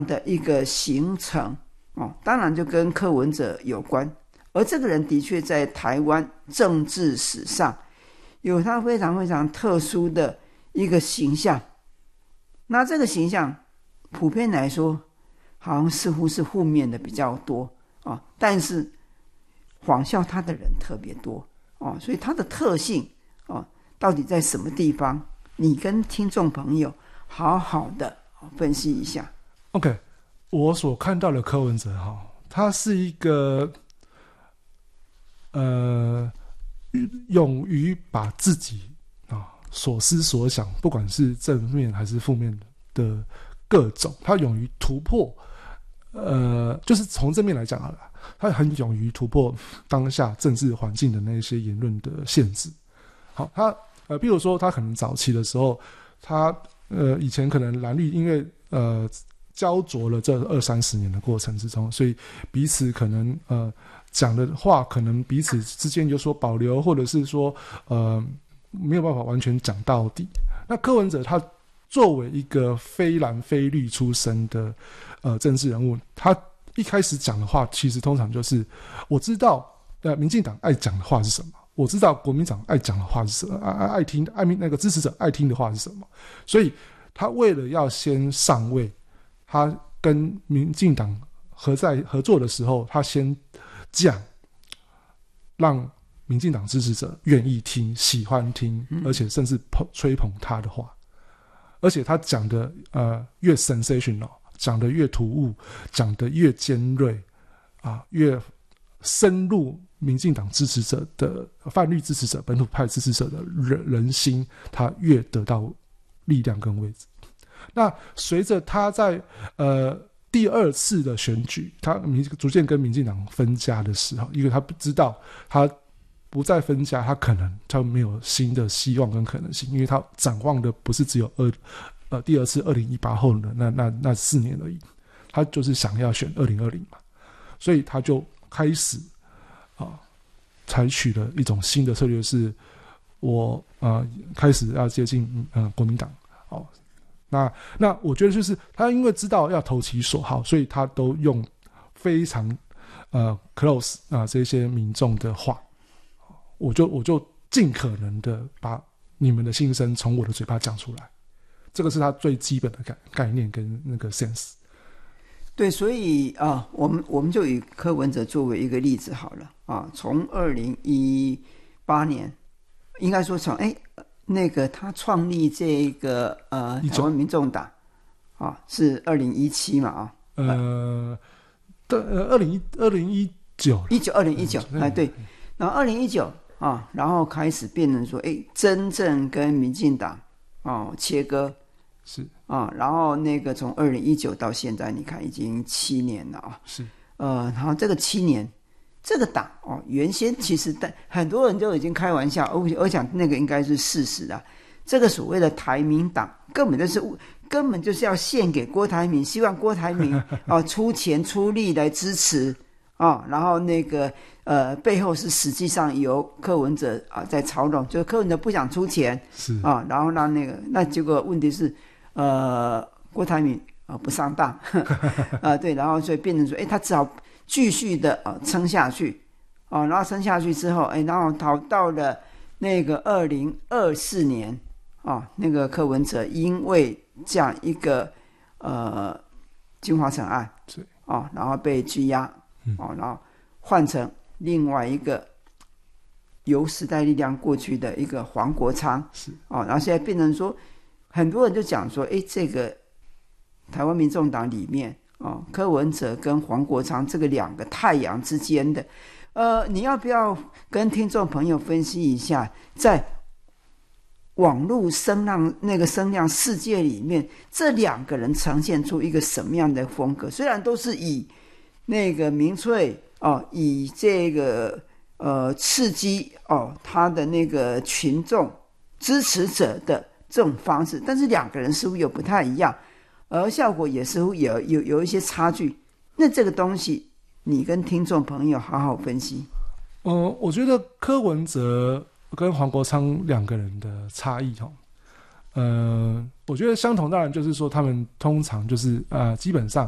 的一个形成当然就跟柯文哲有关，而这个人的确在台湾政治史上有他非常非常特殊的一个形象。那这个形象普遍来说好像似乎是负面的比较多但是仿效他的人特别多所以他的特性到底在什么地方？你跟听众朋友好好的分析一下。 OK， 我所看到的柯文哲他是一个勇于把自己所思所想，不管是正面还是负面的各种，他勇于突破就是从正面来讲好了，他很勇于突破当下政治环境的那些言论的限制。好，他比如说他可能早期的时候，他以前可能蓝绿因为焦灼了这20-30年的过程之中，所以彼此可能讲的话可能彼此之间有所保留，或者是说没有办法完全讲到底。那柯文哲他作为一个非蓝非绿出身的政治人物，他一开始讲的话其实通常就是我知道民进党爱讲的话是什么，我知道国民党爱讲的话是什么，爱听那个支持者爱听的话是什么。所以他为了要先上位，他跟民进党合作的时候，他先讲让民进党支持者愿意听、喜欢听，而且甚至吹捧他的话。而且他讲的越 sensational， 讲的越突兀，讲的越尖锐越深入民进党支持者的泛绿支持者、本土派支持者的人心，他越得到力量跟位置。那随着他在第二次的选举，他逐渐跟民进党分家的时候，因为他不知道他不再分家，他没有新的希望跟可能性，因为他展望的不是只有第二次2018后的那4年而已，他就是想要选2020嘛，所以他就开始采取了一种新的策略，是我开始要接近国民党那我觉得就是他因为知道要投其所好，所以他都用非常close 这些民众的话，我就尽可能的把你们的心声从我的嘴巴讲出来，这个是他最基本的概念跟那个 sense。 对，所以我们就以柯文哲作为一个例子好了从2018年，应该说从那个他创立这个台湾民众党是2017嘛 2019 对，然后2019然后开始变成说真正跟民进党切割是然后那个从2019到现在你看已经7年了是然后这个7年这个党原先其实很多人就已经开玩笑，我想那个应该是事实啦。这个所谓的台民党根本就是要献给郭台铭，希望郭台铭出钱出力来支持然后那个背后是实际上由柯文哲在操弄，就是柯文哲不想出钱是然后让那结果问题是郭台铭不上当对，然后所以变成说他只好继续的撑下去然后撑下去之后然后到了那个2024年那个柯文哲因为这样一个金华城案然后被拘押然后换成另外一个由时代力量过去的一个黄国昌然后现在变成说很多人就讲说这个台湾民众党里面柯文哲跟黄国昌这个2个太阳之间的你要不要跟听众朋友分析一下，在网络声量世界里面，这2个人呈现出一个什么样的风格？虽然都是以那个民粹以这个刺激他的那个群众支持者的这种方式，但是2个人似乎又不太一样，而效果也似乎有一些差距。那这个东西你跟听众朋友好好分析。 我觉得柯文哲跟黄国昌2个人的差异我觉得相同当然就是说他们通常就是基本上